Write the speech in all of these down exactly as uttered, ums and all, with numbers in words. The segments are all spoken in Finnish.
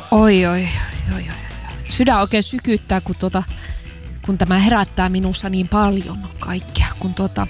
Oi, oi, oi, oi. Sydän oikein sykyttää, kun, tuota, kun tämä herättää minussa niin paljon kaikkea. Kun tuota,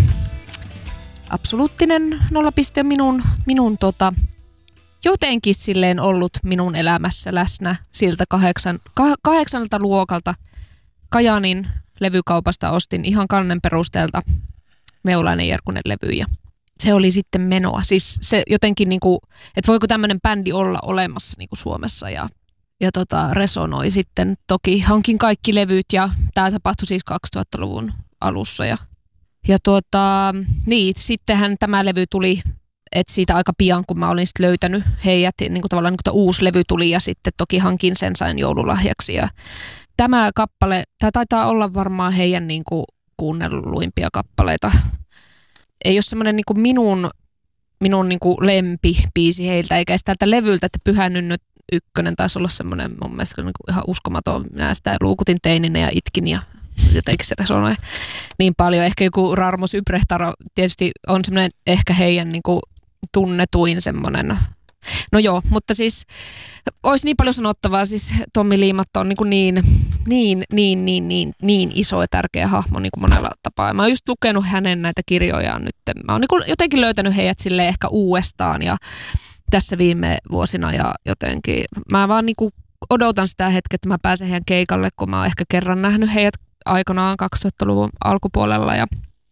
absoluuttinen nollapiste minun, minun tota, jotenkin silleen ollut minun elämässä läsnä siltä kahdeksan, kah, kahdeksannelta luokalta. Kajaanin levykaupasta ostin ihan kannen perusteelta Meulainen Jerkunen levyjä. Se oli sitten menoa. Siis se jotenkin, niinku, että voiko tämmöinen bändi olla olemassa niinku Suomessa ja, ja tota, resonoi sitten. Toki hankin kaikki levyt ja tämä tapahtui siis kaksituhattaluvun alussa. Ja, ja tuota, niin, sittenhän tämä levy tuli, että siitä aika pian kun mä olin sitten löytänyt heidät, niin kuin tavallaan niin kuin uusi levy tuli ja sitten toki hankin sen sain joululahjaksi. Ja tämä kappale, tämä taitaa olla varmaan heidän niin kuin kuunnelluimpia kappaleita. Ei ole semmoinen niin kuin minun, minun niin kuin lempibiisi heiltä, eikä edes tältä levyltä, että Pyhä Nynny ykkönen taisi olla semmoinen mun mielestä niin kuin ihan uskomaton. Minä sitä luukutin teininä ja itkin ja jotenkin se resonoi niin paljon. Ehkä joku Rarmo Syprehtaro tietysti on semmoinen ehkä heidän niin kuin tunnetuin semmoinen. No joo, mutta siis olisi niin paljon sanottavaa. Siis Tommi Liimatta on niin, kuin niin, niin, niin, niin, niin, niin iso ja tärkeä hahmo niin kuin monella tapaa. Mä oon just lukenut hänen näitä kirjojaan nyt. Mä oon niin kuin jotenkin löytänyt heidät silleen ehkä uudestaan ja tässä viime vuosina ja jotenkin. Mä vaan niin kuin odotan sitä hetkeä, että mä pääsen heidän keikalle, kun mä oon ehkä kerran nähnyt heidät aikanaan kaksituhattaluvun alkupuolella ja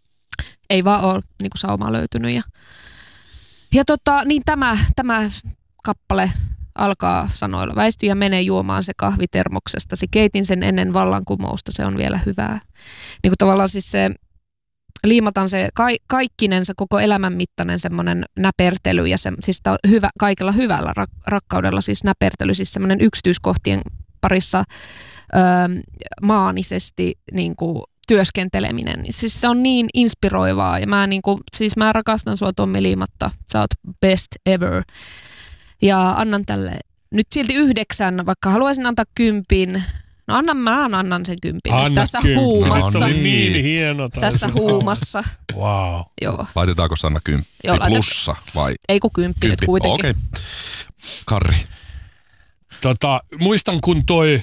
ei vaan ole niin kuin saumaa löytynyt. Ja, ja tota, niin tämä, tämä kappale alkaa sanoilla. Väisty ja mene juomaan se kahvi termoksestasi. Keitin sen ennen vallankumousta, se on vielä hyvää. Niin kuin tavallaan siis se Liimatan se ka- kaikkinensa koko elämän mittainen semmoinen näpertely ja se, siis hyvä, kaikella hyvällä rak- rakkaudella siis näpertely, siis semmoinen yksityiskohtien parissa öö, maanisesti niin kuin työskenteleminen. Siis se on niin inspiroivaa ja mä, niin kuin, siis mä rakastan sua Tommi Liimatta, sä oot best ever ja annan tälle nyt silti yhdeksän, vaikka haluaisin antaa kympin. No annan, mä annan sen kympin Anna tässä kympin. huumassa. No, niin hieno. Tässä huumassa. Wow. Joo. Laitetaanko Sanna kymppi Joo, plussa vai? Ei kun kymppi, kymppi. Nyt kuitenkin. Okei. Okay. Karri. Tota, muistan kun toi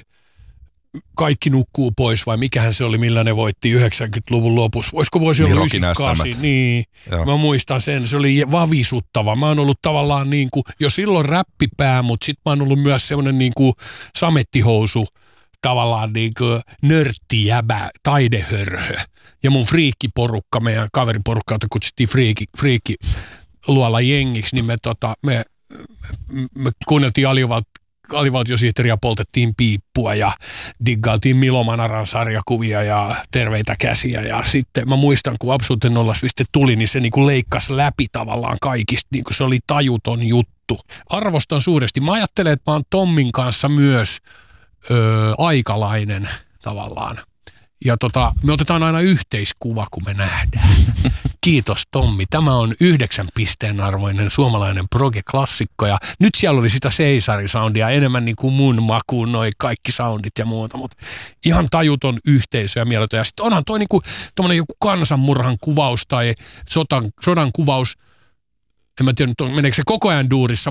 Kaikki nukkuu pois vai mikähän se oli, millä ne voitti yhdeksänkymmentäluvun lopussa. Voisiko voisi olla yhdeksänkymmentäkahdeksan? Niin, Joo. Mä muistan sen. Se oli vavisuttava. Mä oon ollut tavallaan niin kuin, jo silloin räppipää, mutta sit mä oon ollut myös semmoinen niin kuin samettihousu, tavallaan niin kuin nörttijäbä, taidehörhö. Ja mun friikkiporukka, meidän kaveriporukka, jota kutsuttiin friikki, friikki luola jengiksi, niin me, tota, me, me kuunneltiin Alivalta alivaltiosihteeriä, poltettiin piippua ja diggailtiin Milo Manaran sarjakuvia ja terveitä käsiä. Ja sitten mä muistan, kun Absoluuttinen nollapiste tuli, niin se niinku leikkasi läpi tavallaan kaikista. Niinku se oli tajuton juttu. Arvostan suuresti. Mä ajattelen, että mä oon Tommin kanssa myös öö, aikalainen tavallaan. Ja tota, me otetaan aina yhteiskuva, kun me nähdään. Kiitos Tommi. Tämä on yhdeksän pisteen arvoinen suomalainen proge-klassikko ja nyt siellä oli sitä Seisari-soundia enemmän niin kuin mun makuun noi kaikki soundit ja muuta, mutta ihan tajuton yhteisö ja mieletön. Ja sitten onhan toi niin kuin tommoinen joku kansanmurhan kuvaus tai sodan, sodan kuvaus, en mä tiedä, meneekö se koko ajan duurissa,